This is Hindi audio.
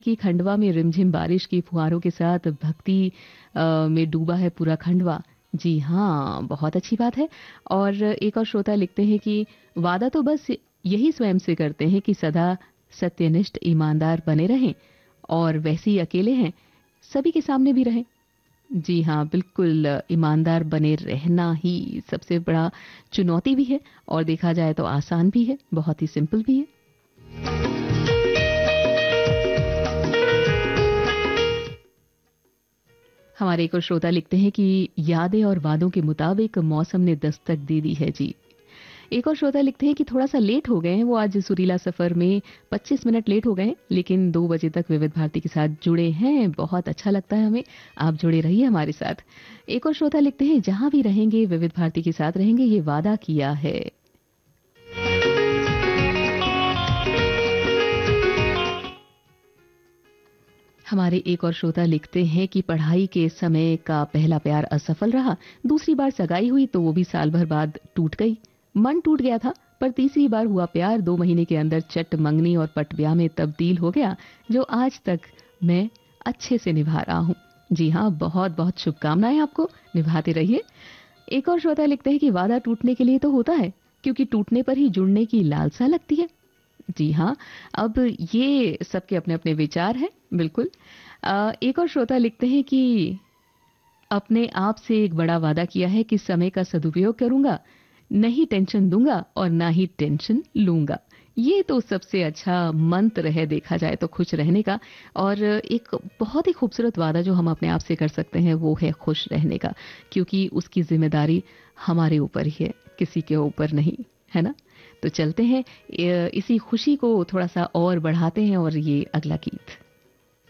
कि खंडवा में रिमझिम बारिश की फुहारों के साथ भक्ति में डूबा है पूरा खंडवा। जी हाँ, बहुत अच्छी बात है। और एक और श्रोता लिखते हैं कि वादा तो बस यही स्वयं से करते हैं कि सदा सत्यनिष्ठ ईमानदार बने रहें, और वैसे ही अकेले हैं, सभी के सामने भी रहें। जी हाँ, बिल्कुल ईमानदार बने रहना ही सबसे बड़ा चुनौती भी है, और देखा जाए तो आसान भी है, बहुत ही सिंपल भी है। हमारे एक और श्रोता लिखते हैं कि यादें और वादों के मुताबिक मौसम ने दस्तक दे दी है जी। एक और श्रोता लिखते हैं कि थोड़ा सा लेट हो गए हैं, वो आज सुरीला सफर में 25 मिनट लेट हो गए हैं, लेकिन 2 बजे तक विविध भारती के साथ जुड़े हैं। बहुत अच्छा लगता है हमें, आप जुड़े रहिए हमारे साथ। एक और श्रोता लिखते हैं, जहां भी रहेंगे विविध भारती के साथ रहेंगे, ये वादा किया है। हमारे एक और श्रोता लिखते हैं कि पढ़ाई के समय का पहला प्यार असफल रहा, दूसरी बार सगाई हुई तो वो भी साल भर बाद टूट गई। मन टूट गया था, पर तीसरी बार हुआ प्यार 2 महीने के अंदर चट मंगनी और पट ब्याह में तब्दील हो गया, जो आज तक मैं अच्छे से निभा रहा हूँ। जी हाँ, बहुत बहुत शुभकामनाएं आपको, निभाते रहिए। एक और श्रोता लिखते हैं कि वादा टूटने के लिए तो होता है, क्योंकि टूटने पर ही जुड़ने की लालसा लगती है। जी हाँ, अब ये सबके अपने अपने विचार हैं, बिल्कुल। एक और श्रोता लिखते हैं कि अपने आप से एक बड़ा वादा किया है कि समय का सदुपयोग करूंगा, नहीं टेंशन दूंगा और ना ही टेंशन लूंगा। ये तो सबसे अच्छा मंत्र है देखा जाए तो खुश रहने का। और एक बहुत ही खूबसूरत वादा जो हम अपने आप से कर सकते हैं वो है खुश रहने का, क्योंकि उसकी जिम्मेदारी हमारे ऊपर ही है, किसी के ऊपर नहीं, है ना। तो चलते हैं इसी खुशी को थोड़ा सा और बढ़ाते हैं, और ये अगला गीत।